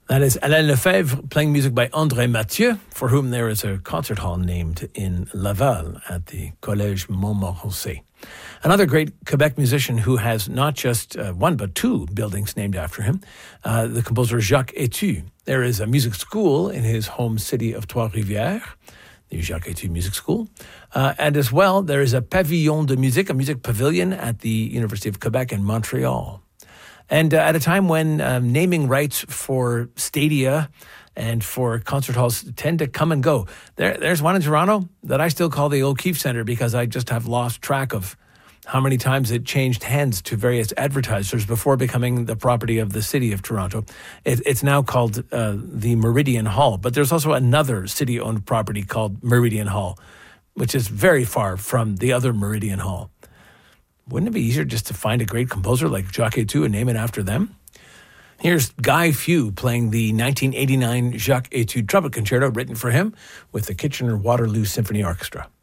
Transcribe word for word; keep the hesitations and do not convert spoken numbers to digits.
That is Alain Lefebvre playing music by André Mathieu, for whom there is a concert hall named in Laval at the Collège Montmorency. Another great Quebec musician who has not just uh, one but two buildings named after him, uh, the composer Jacques Etu. There is a music school in his home city of Trois-Rivières, the Jacques Etu Music School. Uh, and as well, there is a Pavillon de Musique, a music pavilion at the University of Quebec in Montreal. And uh, at a time when um, naming rights for stadia and for concert halls tend to come and go, there, there's one in Toronto that I still call the O'Keefe Centre because I just have lost track of how many times it changed hands to various advertisers before becoming the property of the city of Toronto. It, it's now called uh, the Meridian Hall, but there's also another city-owned property called Meridian Hall, which is very far from the other Meridian Hall. Wouldn't it be easier just to find a great composer like Jacques Etu and name it after them? Here's Guy Few playing the nineteen eighty-nine Jacques Etu Trumpet Concerto written for him with the Kitchener-Waterloo Symphony Orchestra.